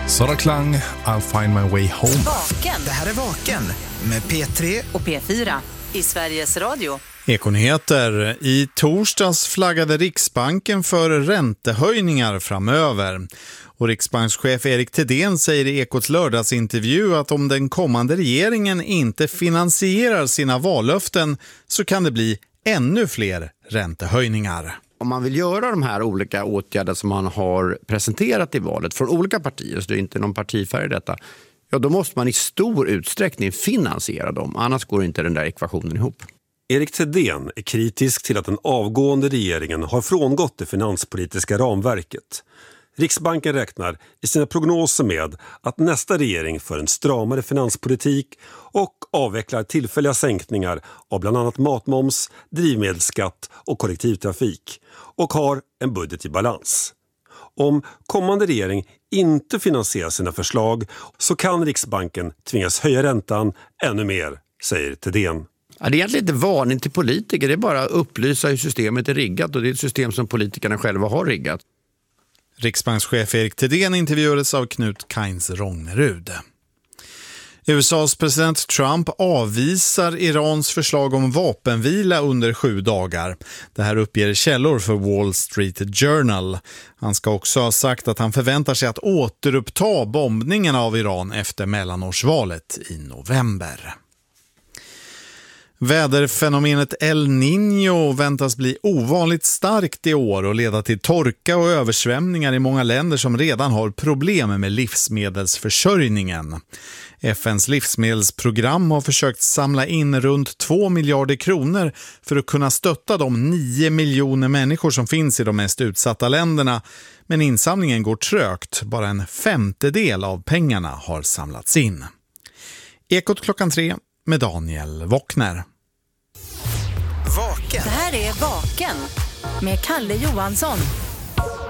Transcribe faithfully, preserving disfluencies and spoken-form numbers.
Sara Klang, I'll find my way home. Vaken. Det här är Vaken med P tre och P fyra i Sveriges Radio. Ekonyheter. I torsdags flaggade Riksbanken för räntehöjningar framöver. Och riksbankschef Erik Thedéen säger i Ekots lördagsintervju att om den kommande regeringen inte finansierar sina vallöften så kan det bli ännu fler räntehöjningar. Om man vill göra de här olika åtgärder som man har presenterat i valet från olika partier, så det är inte någon partifärg i detta, ja då måste man i stor utsträckning finansiera dem, annars går inte den där ekvationen ihop. Erik Thedéen är kritisk till att den avgående regeringen har frångått det finanspolitiska ramverket. Riksbanken räknar i sina prognoser med att nästa regering för en stramare finanspolitik och avvecklar tillfälliga sänkningar av bland annat matmoms, drivmedelsskatt och kollektivtrafik och har en budget i balans. Om kommande regering inte finansierar sina förslag så kan Riksbanken tvingas höja räntan ännu mer, säger Thedéen. Ja, det är egentligen inte varning till politiker, det är bara att upplysa hur systemet är riggat, och det är ett system som politikerna själva har riggat. Riksbankschef Erik Thedéen intervjuades av Knut Kainz Rångnerud. U S A:s president Trump avvisar Irans förslag om vapenvila under sju dagar. Det här uppger källor för Wall Street Journal. Han ska också ha sagt att han förväntar sig att återuppta bombningen av Iran efter mellanårsvalet i november. Väderfenomenet El Niño väntas bli ovanligt starkt i år och leda till torka och översvämningar i många länder som redan har problem med livsmedelsförsörjningen. F N:s livsmedelsprogram har försökt samla in runt två miljarder kronor för att kunna stötta de nio miljoner människor som finns i de mest utsatta länderna. Men insamlingen går trögt, bara en femtedel av pengarna har samlats in. Ekot klockan tre med Daniel Wockner. Vaken. Det här är Vaken med Kalle Johansson.